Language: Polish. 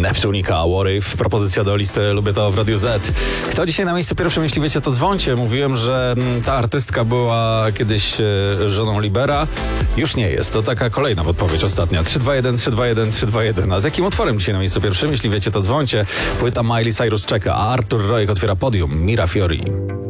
Neptunika, Warrior, propozycja do listy Lubię to w Radiu Z. Kto dzisiaj na miejscu pierwszym, jeśli wiecie, to dzwońcie. Mówiłem, że ta artystka była kiedyś żoną Libera. Już nie jest. To taka kolejna podpowiedź ostatnia. 321, 321, 321. A z jakim utworem dzisiaj na miejscu pierwszym? Jeśli wiecie, to dzwońcie. Płyta Miley Cyrus czeka, a Artur Rojek otwiera podium. Mira Fiori.